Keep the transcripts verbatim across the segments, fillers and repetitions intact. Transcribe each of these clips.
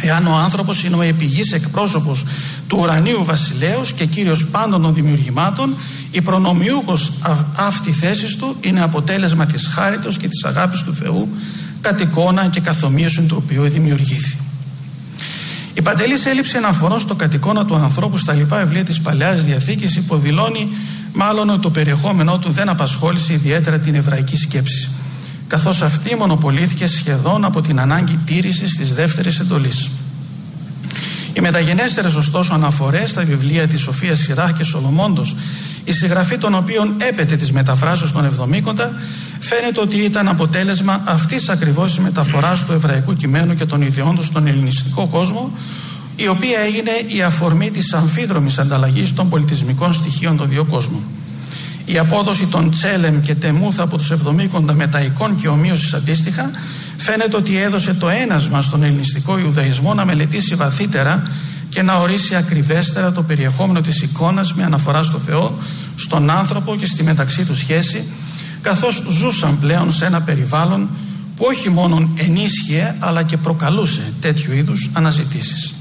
Εάν ο άνθρωπος είναι ο επιγής εκπρόσωπος του ουρανίου βασιλέως και κύριος πάντων των δημιουργημάτων, η προνομιούχος αυτή θέσης του είναι αποτέλεσμα της χάριτος και της αγάπης του Θεού, κατ' εικόνα και καθομοίωση του οποίου δημιουργήθη. Η παντελής έλλειψη αναφορών στο κατ' εικόνα του ανθρώπου στα λοιπά βιβλία της Παλαιάς Διαθήκης υποδηλώνει μάλλον ότι το περιεχόμενό του δεν απασχόλησε ιδιαίτερα την εβραϊκή σκέψη, καθώς αυτή μονοπολήθηκε σχεδόν από την ανάγκη τήρησης της δεύτερης εντολής. Οι μεταγενέστερες ωστόσο αναφορές στα βιβλία της Σοφίας Σιράχ και Σολομώντος, η συγγραφή των οποίων έπεται της μεταφράσεως των Εβδομήκοντα, φαίνεται ότι ήταν αποτέλεσμα αυτής ακριβώς της μεταφοράς του εβραϊκού κειμένου και των ιδεών του στον ελληνιστικό κόσμο, η οποία έγινε η αφορμή της αμφίδρομης ανταλλαγής των πολιτισμικών στοιχείων των δύο κόσμων. Η απόδοση των Τσέλεμ και Τεμούθ από τους Εβδομήκοντα με τα εικόν και ομοίωσης αντίστοιχα φαίνεται ότι έδωσε το ένασμα στον ελληνιστικό Ιουδαϊσμό να μελετήσει βαθύτερα και να ορίσει ακριβέστερα το περιεχόμενο της εικόνας με αναφορά στο Θεό, στον άνθρωπο και στη μεταξύ του σχέση, καθώς ζούσαν πλέον σε ένα περιβάλλον που όχι μόνον ενίσχυε αλλά και προκαλούσε τέτοιου είδους αναζητήσεις.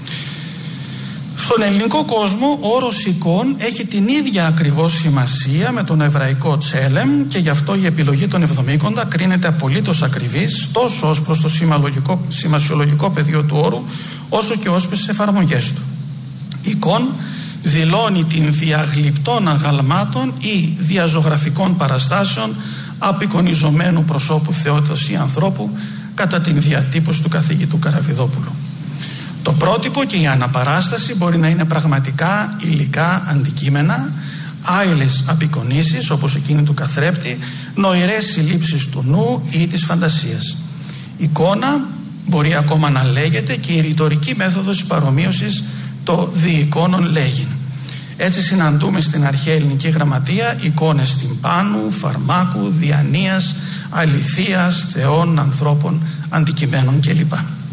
Στον ελληνικό κόσμο ο όρος εικόν έχει την ίδια ακριβώς σημασία με τον εβραϊκό τσέλεμ και γι' αυτό η επιλογή των Εβδομήκοντα κρίνεται απολύτως ακριβής τόσο ως προς το σημασιολογικό πεδίο του όρου όσο και ως προς τις εφαρμογές του. Εικόν δηλώνει την διαγλυπτών αγαλμάτων ή διαζωγραφικών παραστάσεων απεικονιζομένου προσώπου θεότητος ή ανθρώπου κατά την διατύπωση του καθηγητού Καραβιδόπουλου. Το πρότυπο και η αναπαράσταση μπορεί να είναι πραγματικά υλικά αντικείμενα, άειλες απεικονίσεις όπως εκείνη του καθρέπτη, νοηρές συλλήψεις του νου ή της φαντασίας. Εικόνα μπορεί ακόμα να λέγεται και η ρητορική μέθοδος παρομοίωσης το διεικόνων λέγειν. Έτσι συναντούμε στην αρχαία ελληνική γραμματεία εικόνες τυμπάνου, φαρμάκου, διανοίας, αληθείας, θεών, ανθρώπων, αντικειμένων κλπ.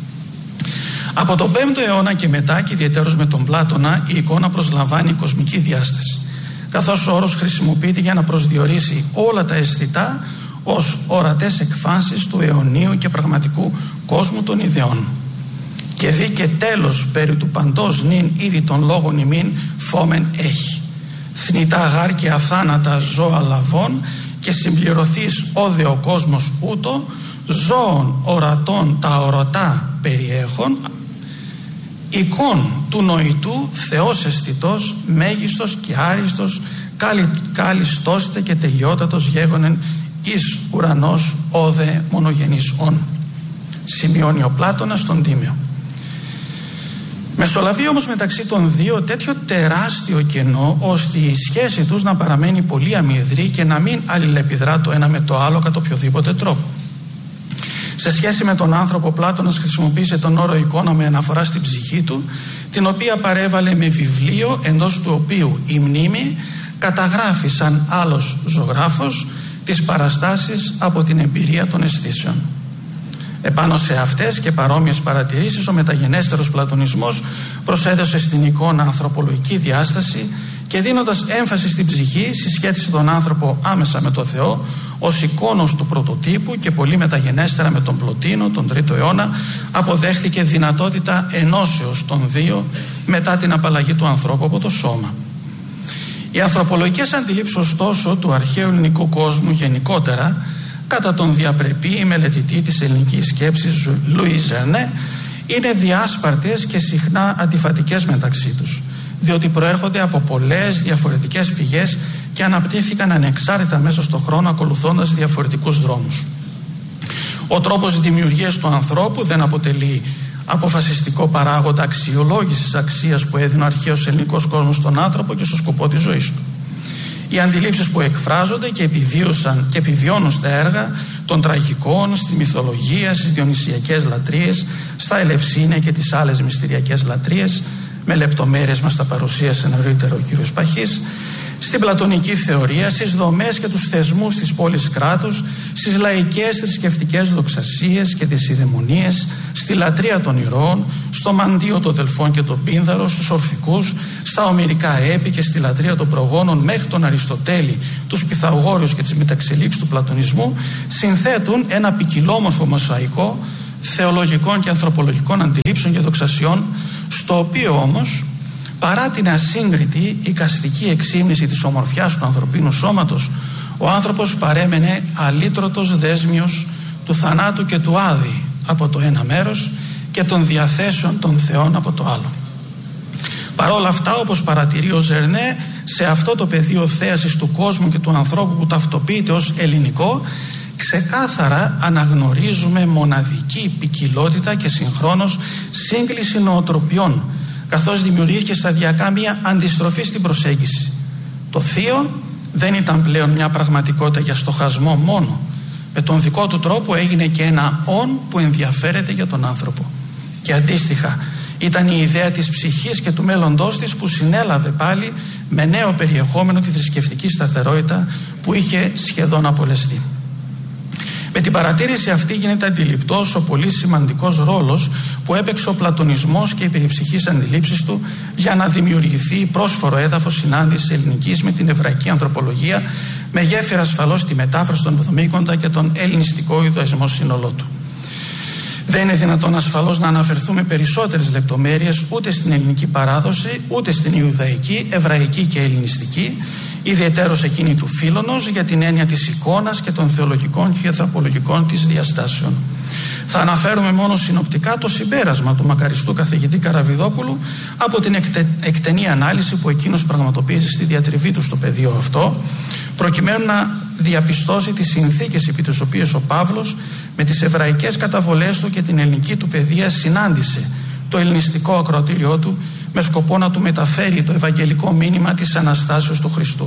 Από τον πέμπτο αιώνα και μετά και ιδιαιτέρως με τον Πλάτωνα η εικόνα προσλαμβάνει κοσμική διάσταση, καθώς ο όρος χρησιμοποιείται για να προσδιορίσει όλα τα αισθητά ως ορατές εκφάνσεις του αιωνίου και πραγματικού κόσμου των ιδεών. Και δει και τέλος περί του παντός νυν ήδη των λόγων ημίν φόμεν έχει. Θνητά γάρ και αθάνατα ζώα λαβών και συμπληρωθείς όδε ο κόσμος ούτω, ζώων ορατών τα ορατά περιέχων, εικόν του νοητού Θεός αισθητός, μέγιστος και άριστος, κάλιστώστε και τελειότατος γέγονεν εις ουρανός όδε μονογενής όν. Σημειώνει ο Πλάτωνας στον Τίμιο. Μεσολαβεί όμως μεταξύ των δύο τέτοιο τεράστιο κενό ώστε η σχέση τους να παραμένει πολύ αμυδρή και να μην αλληλεπιδρά το ένα με το άλλο κατά οποιοδήποτε τρόπο. Σε σχέση με τον άνθρωπο, ο Πλάτωνας χρησιμοποίησε τον όρο εικόνα με αναφορά στην ψυχή του, την οποία παρέβαλε με βιβλίο εντός του οποίου η μνήμη καταγράφει σαν άλλος ζωγράφος τις παραστάσεις από την εμπειρία των αισθήσεων. Επάνω σε αυτές και παρόμοιες παρατηρήσεις ο μεταγενέστερος πλατωνισμός προσέδωσε στην εικόνα ανθρωπολογική διάσταση και δίνοντας έμφαση στην ψυχή συσχέτισε τον άνθρωπο άμεσα με τον Θεό ως εικόνος του πρωτοτύπου και πολύ μεταγενέστερα με τον Πλωτίνο τον τρίτο αιώνα αποδέχθηκε δυνατότητα ενώσεως των δύο μετά την απαλλαγή του ανθρώπου από το σώμα. Οι ανθρωπολογικές αντιλήψεις ωστόσο του αρχαίου ελληνικού κόσμου γενικότερα, κατά τον διαπρεπή μελετητή της ελληνικής σκέψης Λουί Ζερνέ, είναι διάσπαρτες και συχνά αντιφατικές μεταξύ τους, διότι προέρχονται από πολλές διαφορετικές πηγές και αναπτύχθηκαν ανεξάρτητα μέσα στον χρόνο ακολουθώντας διαφορετικούς δρόμους. Ο τρόπος δημιουργίας του ανθρώπου δεν αποτελεί αποφασιστικό παράγοντα αξιολόγησης αξίας που έδινε ο αρχαίος ελληνικός κόσμος στον άνθρωπο και στο σκοπό της ζωής του. Οι αντιλήψεις που εκφράζονται και επιβίωσαν και επιβιώνουν στα έργα των τραγικών, στη μυθολογία, στις διονυσιακές λατρείες, στα Ελευσίνια και τις άλλες μυστηριακές λατρείες, με λεπτομέρειες μας τα παρουσίασε νωρίτερα ο κύριος Παχής, στην πλατωνική θεωρία, στις δομές και τους θεσμούς της πόλης κράτους, στις λαϊκές θρησκευτικές δοξασίες και τις ιδαιμονίες, στη λατρεία των ηρώων, στο μαντίο των Δελφών και των Πίνδαρων, στους ορφικούς, στα ομηρικά έπη και στη λατρεία των προγόνων μέχρι τον Αριστοτέλη, τους Πυθαγόριους και τις μεταξελίξεις του πλατωνισμού, συνθέτουν ένα ποικιλόμορφο μοσαϊκό θεολογικών και ανθρωπολογικών αντιλήψεων και δοξασιών, στο οποίο όμως, παρά την ασύγκριτη εικαστική εξήμνηση της ομορφιάς του ανθρωπίνου σώματος, ο άνθρωπος παρέμενε αλήτρωτος δέσμιος του θανάτου και του άδη από το ένα μέρος και των διαθέσεων των θεών από το άλλο. Παρόλα αυτά, όπως παρατηρεί ο Ζερνέ, σε αυτό το πεδίο θέασης του κόσμου και του ανθρώπου που ταυτοποιείται ως ελληνικό, ξεκάθαρα αναγνωρίζουμε μοναδική ποικιλότητα και συγχρόνως σύγκληση νοοτροπιών, καθώς δημιουργήθηκε σταδιακά μια αντιστροφή στην προσέγγιση. Το θείο δεν ήταν πλέον μια πραγματικότητα για στοχασμό μόνο. Με τον δικό του τρόπο έγινε και ένα «ον» που ενδιαφέρεται για τον άνθρωπο. Και αντίστοιχα ήταν η ιδέα της ψυχής και του μέλλοντός της που συνέλαβε πάλι με νέο περιεχόμενο τη θρησκευτική σταθερότητα που είχε σχεδόν απολεστεί. Με την παρατήρηση αυτή γίνεται αντιληπτός ο πολύ σημαντικός ρόλος που έπαιξε ο πλατωνισμός και οι περιψυχείς αντιλήψεις του για να δημιουργηθεί πρόσφορο έδαφος συνάντησης ελληνικής με την εβραϊκή ανθρωπολογία, με γέφυρα ασφαλώς τη μετάφραση των Εβδομήκοντα και τον ελληνιστικό Ιουδαϊσμό σύνολό του. Δεν είναι δυνατόν ασφαλώς να αναφερθούμε περισσότερες λεπτομέρειες ούτε στην ελληνική παράδοση, ούτε στην Ιουδαϊκή, Εβραϊκή και Ελληνιστική, ιδιαιτέρως εκείνη του Φίλωνος, για την έννοια της εικόνας και των θεολογικών και ανθρωπολογικών της διαστάσεων. Θα αναφέρουμε μόνο συνοπτικά το συμπέρασμα του μακαριστού καθηγητή Καραβιδόπουλου από την εκτε, εκτενή ανάλυση που εκείνος πραγματοποίησε στη διατριβή του στο πεδίο αυτό, προκειμένου να διαπιστώσει τις συνθήκες επί τις οποίες ο Παύλος με τις εβραϊκές καταβολές του και την ελληνική του παιδεία συνάντησε το ελληνιστικό ακροατήριό του με σκοπό να του μεταφέρει το ευαγγελικό μήνυμα της Αναστάσεως του Χριστού.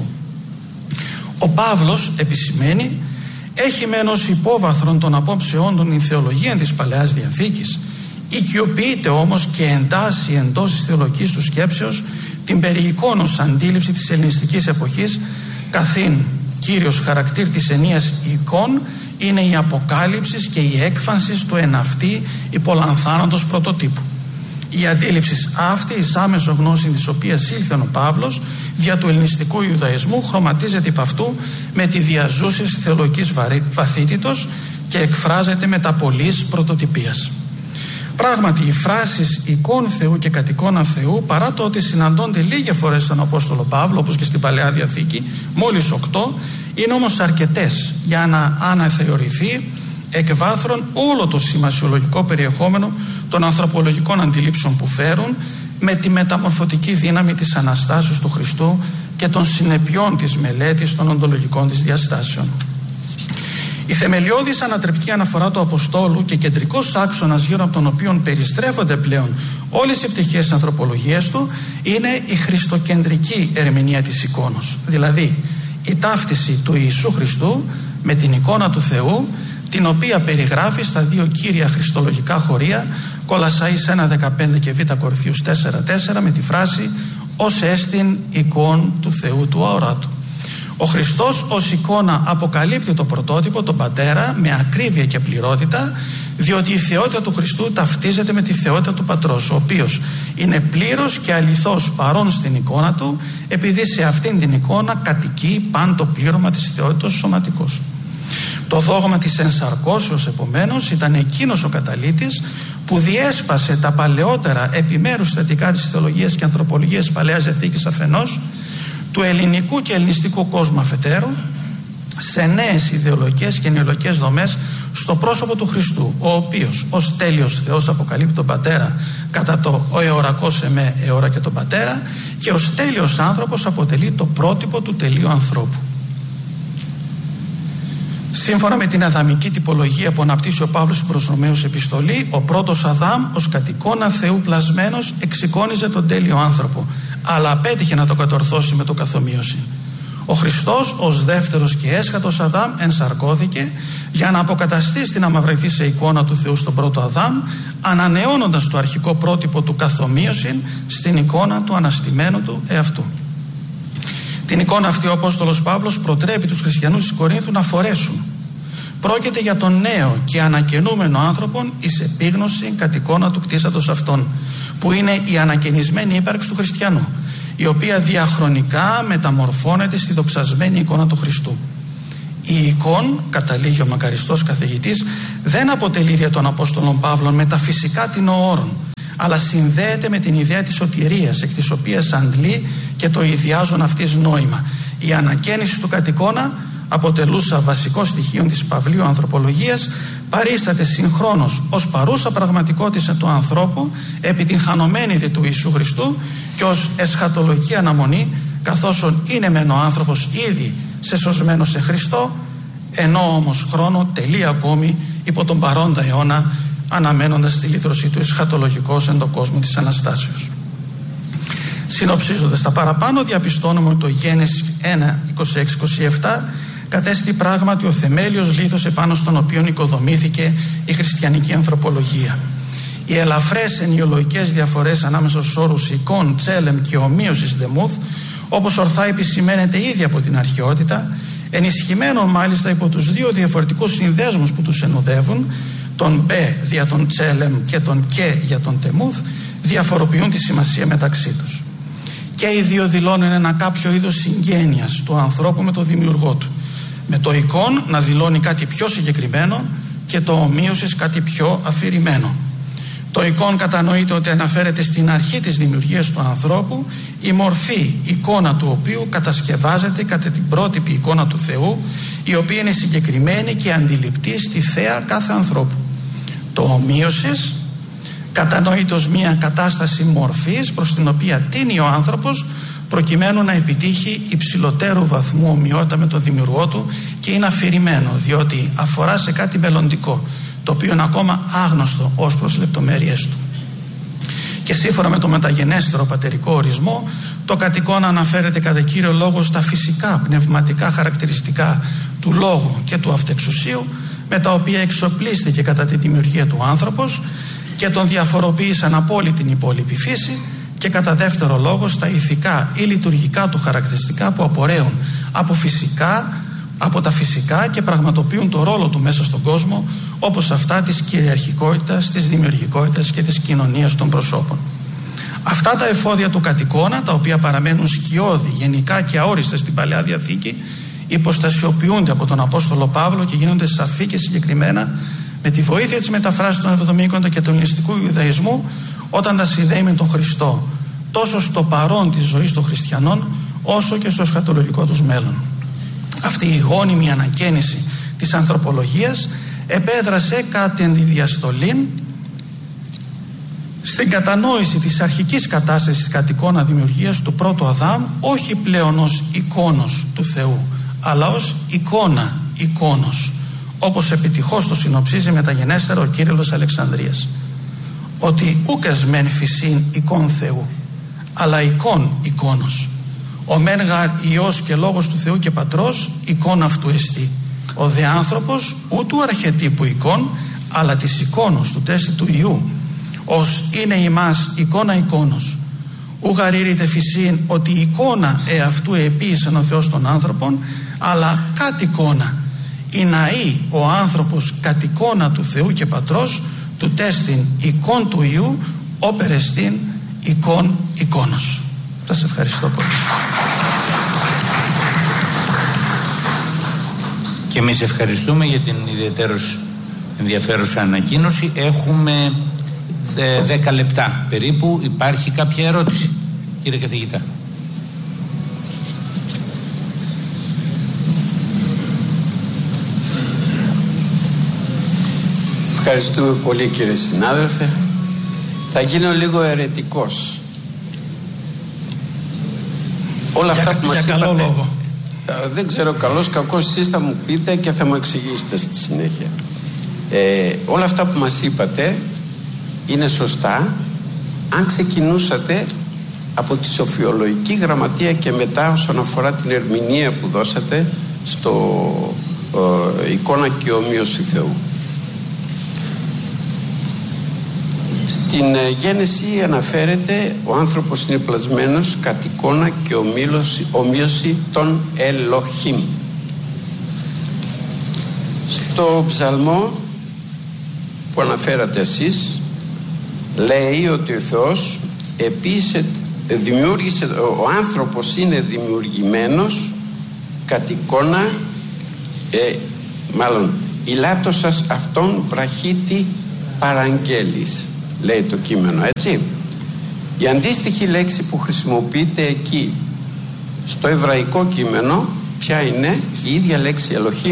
Ο Παύλος, επισημαίνει, έχει μεν ως υπόβαθρον των απόψεών του η θεολογία της Παλαιάς Διαθήκης, οικειοποιείται όμως και εντάσσει εντός της θεολογικής του σκέψεως την περί εικόνος αντίληψη της ελληνιστικής εποχής, καθήν κύριος χαρακτήρ της ενίας εικόν είναι η αποκάλυψη και η έκφανση του εν αυτή υπολανθάνοντος πρωτοτύπου. Η αντίληψη αυτή, εις άμεσο γνώση της οποίας ήλθεν ο Παύλος δια του ελληνιστικού Ιουδαϊσμού, χρωματίζεται υπ' αυτού με τη διαζούση της θεολογικής βαθύτητος και εκφράζεται με τα πολλής πρωτοτυπίας. Πράγματι, οι φράσεις εικόν Θεού και κατ' εικόνα Θεού, παρά το ότι συναντώνται λίγες φορές στον Απόστολο Παύλο, όπως και στην Παλαιά Διαθήκη, μόλις οκτώ, είναι όμως αρκετές για να αναθεωρηθεί εκ βάθρων όλο το σημασιολογικό περιεχόμενο των ανθρωπολογικών αντιλήψεων που φέρουν με τη μεταμορφωτική δύναμη της Αναστάσεως του Χριστού και των συνεπειών της μελέτης των οντολογικών της διαστάσεων. Η θεμελιώδης ανατρεπτική αναφορά του Αποστόλου και κεντρικός άξονας γύρω από τον οποίο περιστρέφονται πλέον όλες οι πτυχές της ανθρωπολογίας του είναι η χριστοκεντρική ερμηνεία της εικόνος, δηλαδή η ταύτιση του Ιησού Χριστού με την εικόνα του Θεού, την οποία περιγράφει στα δύο κύρια χριστολογικά χωρία, Κολασσαείς ένα δεκαπέντε και Β Κορινθίους τέσσερα τέσσερα, με τη φράση «Ως έστιν εικόν του Θεού του αοράτου». Ο Χριστός ως εικόνα αποκαλύπτει το πρωτότυπο, τον Πατέρα, με ακρίβεια και πληρότητα, διότι η θεότητα του Χριστού ταυτίζεται με τη θεότητα του Πατρός, ο οποίος είναι πλήρως και αληθώς παρόν στην εικόνα του, επειδή σε αυτήν την εικόνα κατοικεί παν το πλήρωμα της θεότητας σωματικός. Το δόγμα της ενσαρκώσεως, επομένως, ήταν εκείνος ο καταλύτης που διέσπασε τα παλαιότερα επιμέρους θετικά της θεολογίας και ανθρωπολογίας Παλαιάς Διαθήκης αφενός, του ελληνικού και ελληνιστικού κόσμου αφετέρου, σε νέες ιδεολογικές και νεολογικές δομές στο πρόσωπο του Χριστού, ο οποίος ως τέλειος Θεός αποκαλύπτει τον Πατέρα κατά το «Ο εωρακός εμέ εώρα και τον Πατέρα» και ως τέλειος άνθρωπος αποτελεί το πρότυπο του τελείου ανθρώπου. Σύμφωνα με την αδαμική τυπολογία που αναπτύσσει ο Παύλος στην προς Ρωμαίους επιστολή, ο πρώτος Αδάμ ως κατ' εικόνα Θεού πλασμένος εξεικόνιζε τον τέλειο άνθρωπο, αλλά απέτυχε να το κατορθώσει με το καθομοίωση. Ο Χριστός ως δεύτερος και έσχατος Αδάμ ενσαρκώθηκε για να αποκαταστήσει την αμαυρηθήσα εικόνα του Θεού στον πρώτο Αδάμ, ανανεώνοντας το αρχικό πρότυπο του καθομοίωση στην εικόνα του αναστημένου του εαυτού. Την εικόνα αυτή ο Απόστολος Παύλος προτρέπει τους χριστιανούς της Κορίνθου να φορέσουν. Πρόκειται για τον νέο και ανακαινούμενο άνθρωπον εις επίγνωση κατ' εικόνα του κτίσατος αυτών, που είναι η ανακαινισμένη ύπαρξη του χριστιανού, η οποία διαχρονικά μεταμορφώνεται στη δοξασμένη εικόνα του Χριστού. Η εικόν, καταλήγει ο μακαριστός καθηγητής, δεν αποτελεί δια των Απόστολων Παύλων μεταφυσικά την όρων, αλλά συνδέεται με την ιδέα της σωτηρίας, εκ της οποίας αντλεί και το ιδιάζον αυτής νόημα. Η ανακαίνιση του κατ' εικόνα, αποτελούσα βασικό στοιχείο της παυλίου ανθρωπολογίας, παρίσταται συγχρόνως ως παρούσα πραγματικότητα του ανθρώπου επί την χανωμένη δε του Ιησού Χριστού και ως εσχατολογική αναμονή, καθώς είναι μεν ο άνθρωπος ήδη σεσωσμένος σε Χριστό, ενώ όμως χρόνο τελεί ακόμη υπό τον παρόντα αιώνα, αναμένοντας τη λύτρωση του εσχατολογικός εν το κόσμο της Αναστάσεως. Συνοψίζοντας τα παραπάνω, διαπιστώνουμε ότι το Γένεσης ένα, είκοσι έξι είκοσι επτά κατέστη πράγματι ο θεμέλιος λίθος επάνω στον οποίο οικοδομήθηκε η χριστιανική ανθρωπολογία. Οι ελαφρές ενιολογικές διαφορές ανάμεσα στους όρους εικόν, τσέλεμ και ομοίωσης δεμούθ, όπως ορθά επισημαίνεται ήδη από την αρχαιότητα, ενισχυμένων μάλιστα υπό τους δύο διαφορετικούς συνδέσμους που τους ενοδεύουν, τον μπε δια τον τσέλεμ και τον και για τον τεμούθ, διαφοροποιούν τη σημασία μεταξύ τους. Και οι δύο δηλώνουν ένα κάποιο είδος συγγένειας του ανθρώπου με το δημιουργό του. Με το εικόν να δηλώνει κάτι πιο συγκεκριμένο και το ομοίωσης κάτι πιο αφηρημένο. Το εικόν κατανοείται ότι αναφέρεται στην αρχή της δημιουργίας του ανθρώπου, η μορφή εικόνα του οποίου κατασκευάζεται κατά την πρότυπη εικόνα του Θεού, η οποία είναι συγκεκριμένη και αντιληπτή στη θέα κάθε ανθρώπου. Το ομοίωσης κατανοείται ως μια κατάσταση μορφής προς την οποία τίνει ο άνθρωπος προκειμένου να επιτύχει υψηλότερου βαθμού ομοιότητα με τον δημιουργό του και είναι αφηρημένο διότι αφορά σε κάτι μελλοντικό, το οποίο είναι ακόμα άγνωστο ως προς λεπτομέρειες του. Και σύμφωνα με το μεταγενέστερο πατερικό ορισμό, το κατ' εικόνα αναφέρεται κατά κύριο λόγο στα φυσικά πνευματικά χαρακτηριστικά του λόγου και του αυτεξουσίου, με τα οποία εξοπλίστηκε κατά τη δημιουργία του άνθρωπος και τον διαφοροποίησαν από όλη την υπόλοιπη φύση, και κατά δεύτερο λόγο στα ηθικά ή λειτουργικά του χαρακτηριστικά που απορρέουν από φυσικά, από τα φυσικά και πραγματοποιούν το ρόλο του μέσα στον κόσμο, όπως αυτά της κυριαρχικότητας, της δημιουργικότητας και της κοινωνίας των προσώπων. Αυτά τα εφόδια του κατ' εικόνα, τα οποία παραμένουν σκιώδη, γενικά και αόριστα στην Παλαιά Διαθήκη, υποστασιοποιούνται από τον Απόστολο Παύλο και γίνονται σαφή και συγκεκριμένα με τη βοήθεια της μεταφράσης των Εβδομήκοντα και του ελληνιστικού Ιουδαϊσμού, όταν τα συνδέει με τον Χριστό, τόσο στο παρόν της ζωής των χριστιανών, όσο και στο εσχατολογικό τους μέλλον. Αυτή η γόνιμη ανακαίνιση της ανθρωπολογίας επέδρασε κατά τη διαστολή στην κατανόηση της αρχικής κατάστασης κατ' εικόνα δημιουργίας του πρώτου Αδάμ, όχι πλέον ως εικόνος του Θεού, αλλά ως εικόνα εικόνος, όπως επιτυχώς το συνοψίζει μεταγενέστερα ο Κύριλλος Αλεξανδρίας, ότι ούκας μεν φυσίν εικόν Θεού, αλλά εικόν εικόνος. Ο μεν γαρ Υιός και λόγος του Θεού και Πατρός, εικόν αυτού εστί. Ο δε άνθρωπος ούτου αρχετύπου εικόν, αλλά της εικόνος του τέστη του Υιού, ως είναι ημάς εικόνα εικόνος. Ου γαρήρητε φυσίν ότι η εικόνα εαυτού επίησαν ο Θεός των άνθρωπων, αλλά κατ' εικόνα. Η ναή ο άνθρωπος κατ' εικόνα του Θεού και Πατρός, του τέστην εικόν του Υιού, όπερεστην εικόν εικόνος. Σας ευχαριστώ πολύ. Και εμείς ευχαριστούμε για την ιδιαίτερως ενδιαφέρουσα ανακοίνωση. Έχουμε δέκα λεπτά περίπου. Υπάρχει κάποια ερώτηση, κύριε καθηγητά? Ευχαριστούμε πολύ, κύριε συνάδελφε. Θα γίνω λίγο αιρετικός. Όλα για, αυτά που μας είπατε, λόγο. Δεν ξέρω, καλώς κακώς εσείς θα μου πείτε και θα μου εξηγήσετε στη συνέχεια. ε, Όλα αυτά που μας είπατε είναι σωστά αν ξεκινούσατε από τη Σοφιολογική Γραμματεία και μετά όσον αφορά την ερμηνεία που δώσατε στο ε, εικόνα και ομοίωση Θεού. Στην ε, Γένεση αναφέρεται ο άνθρωπος είναι πλασμένος κατ' εικόνα και ομοίωση, ομοίωση των Ελοχήμ. Στο ψαλμό που αναφέρατε εσείς λέει ότι ο Θεός επίσης δημιούργησε, ο άνθρωπος είναι δημιουργημένος κατ' εικόνα ε, μάλλον «Ηλάτω σας αυτόν βραχίτη παραγγέλης», λέει το κείμενο, έτσι. Η αντίστοιχη λέξη που χρησιμοποιείται εκεί στο εβραϊκό κείμενο ποια είναι? Η ίδια λέξη Ελοχήμ.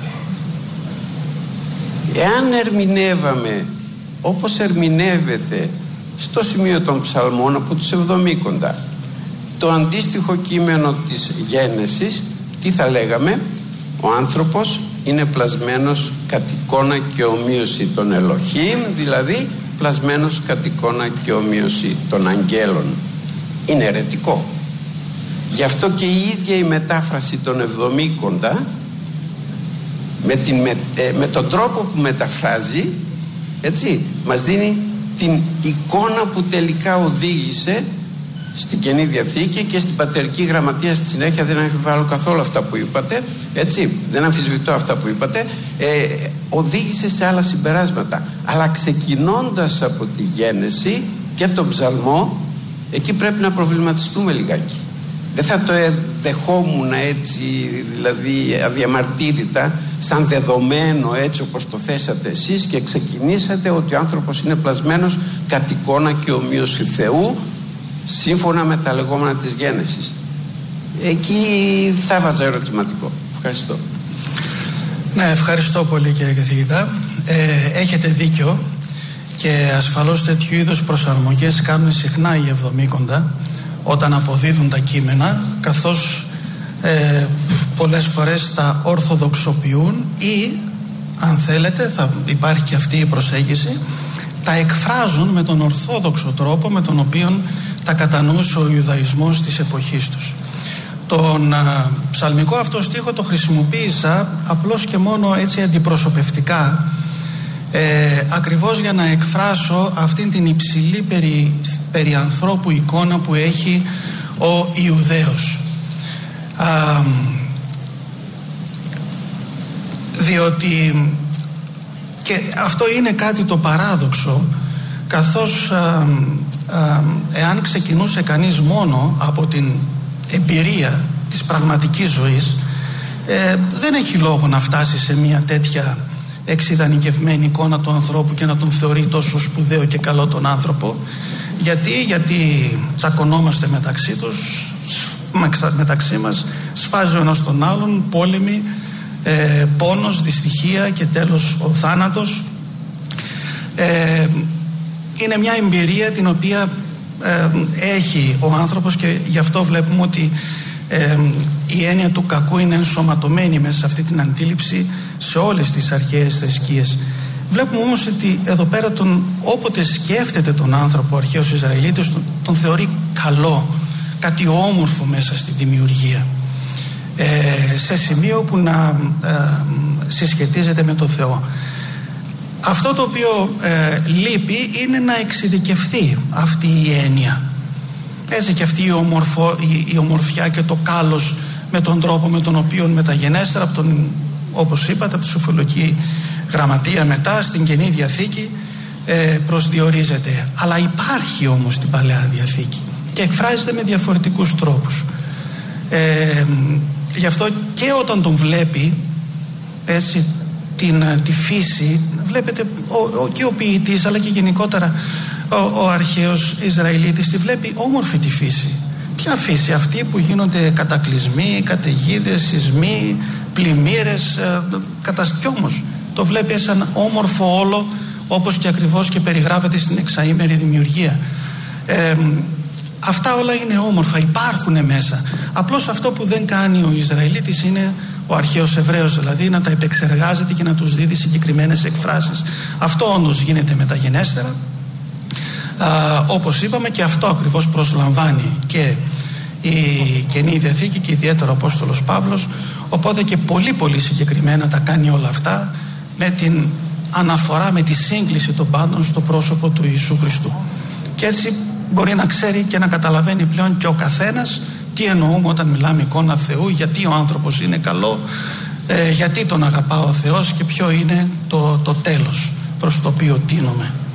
Εάν ερμηνεύαμε όπως ερμηνεύεται στο σημείο των ψαλμών από τους εβδομήκοντα το αντίστοιχο κείμενο της Γένεσης, τι θα λέγαμε? Ο άνθρωπος είναι πλασμένος κατ' εικόνα και ομοίωση των Ελοχήμ, δηλαδή πλασμένος κατ' εικόνα και ομοίωση των αγγέλων. Είναι αιρετικό. Γι' αυτό και η ίδια η μετάφραση των εβδομήκοντα με, την, με, ε, με τον τρόπο που μεταφράζει, έτσι, μας δίνει την εικόνα που τελικά οδήγησε στην Καινή Διαθήκη και στην Πατερική Γραμματεία στη συνέχεια. Δεν αμφιβάλλω καθόλου αυτά που είπατε, έτσι, δεν αμφισβητώ αυτά που είπατε, ε, οδήγησε σε άλλα συμπεράσματα, αλλά ξεκινώντας από τη Γένεση και τον Ψαλμό, εκεί πρέπει να προβληματιστούμε λιγάκι. Δεν θα το δεχόμουν έτσι, δηλαδή αδιαμαρτύρητα, σαν δεδομένο, έτσι όπως το θέσατε εσείς και ξεκινήσατε ότι ο άνθρωπος είναι πλασμένος κατ' εικόνα και ομοίωση Θεού, σύμφωνα με τα λεγόμενα της Γένεσης. Εκεί θα βάζα ερωτηματικό. Ευχαριστώ. Ναι, ευχαριστώ πολύ κύριε καθηγητά. Ε, έχετε δίκιο και ασφαλώς τέτοιου είδους προσαρμογές κάνουν συχνά οι εβδομήκοντα όταν αποδίδουν τα κείμενα, καθώς ε, πολλές φορές τα ορθοδοξοποιούν ή, αν θέλετε, θα υπάρχει και αυτή η προσέγγιση, τα εκφράζουν με τον ορθόδοξο τρόπο με τον οποίο τα κατανοούσε ο Ιουδαϊσμός της εποχής τους. Τον α, ψαλμικό αυτό στίχο το χρησιμοποίησα απλώς και μόνο έτσι αντιπροσωπευτικά, ε, ακριβώς για να εκφράσω αυτήν την υψηλή περί, περί ανθρώπου εικόνα που έχει ο Ιουδαίος. Α, διότι και αυτό είναι κάτι το παράδοξο, καθώς α, α, εάν ξεκινούσε κανείς μόνο από την εμπειρία της πραγματικής ζωής, ε, δεν έχει λόγο να φτάσει σε μια τέτοια εξειδανικευμένη εικόνα του ανθρώπου και να τον θεωρεί τόσο σπουδαίο και καλό τον άνθρωπο. Γιατί, γιατί τσακωνόμαστε μεταξύ τους, μεταξύ μας, σφάζει ο ένας τον άλλον, πόλεμοι, ε, πόνος, δυστυχία και τέλος ο θάνατος. Ε, είναι μια εμπειρία την οποία ε, έχει ο άνθρωπος και γι' αυτό βλέπουμε ότι ε, η έννοια του κακού είναι ενσωματωμένη μέσα σε αυτή την αντίληψη σε όλες τις αρχαίες θρησκείες. Βλέπουμε όμως ότι εδώ πέρα τον, όποτε σκέφτεται τον άνθρωπο ο αρχαίος Ισραηλίτης, τον, τον θεωρεί καλό, κάτι όμορφο μέσα στη δημιουργία, ε, σε σημείο που να ε, συσχετίζεται με τον Θεό. Αυτό το οποίο ε, λείπει είναι να εξειδικευθεί αυτή η έννοια, έτσι, και αυτή η, ομορφο, η, η ομορφιά και το κάλος με τον τρόπο με τον οποίο μεταγενέστερα από τον, όπως είπατε, από τη Σοφολογική Γραμματεία μετά στην Καινή Διαθήκη ε, προσδιορίζεται. Αλλά υπάρχει όμως στην Παλαιά Διαθήκη και εκφράζεται με διαφορετικούς τρόπους. Ε, γι' αυτό και όταν τον βλέπει έτσι την, τη φύση, βλέπετε ο, ο, και ο ποιητής αλλά και γενικότερα ο, ο αρχαίος Ισραηλίτης τη βλέπει όμορφη τη φύση. Ποια φύση? Αυτή που γίνονται κατακλυσμοί, καταιγίδες, σεισμοί, πλημμύρες, ε, κατασ... κι όμως το βλέπει σαν όμορφο όλο, όπως και ακριβώς και περιγράφεται στην εξαήμερη δημιουργία. Ε, αυτά όλα είναι όμορφα, υπάρχουν μέσα. Απλώς αυτό που δεν κάνει ο Ισραηλίτης είναι, ο αρχαίος Εβραίος δηλαδή, να τα επεξεργάζεται και να τους δίδει συγκεκριμένες εκφράσεις. Αυτό όντως γίνεται μεταγενέστερα, α, όπως είπαμε, και αυτό ακριβώς προσλαμβάνει και η Καινή Διαθήκη και ιδιαίτερα ο Απόστολος Παύλος. Οπότε και πολύ πολύ συγκεκριμένα τα κάνει όλα αυτά με την αναφορά, με τη σύγκληση των πάντων στο πρόσωπο του Ιησού Χριστού. Και έτσι μπορεί να ξέρει και να καταλαβαίνει πλέον και ο καθένας τι εννοούμε όταν μιλάμε εικόνα Θεού, γιατί ο άνθρωπος είναι καλό, ε, γιατί τον αγαπά ο Θεός και ποιο είναι το, το τέλος προς το οποίο τίνουμε.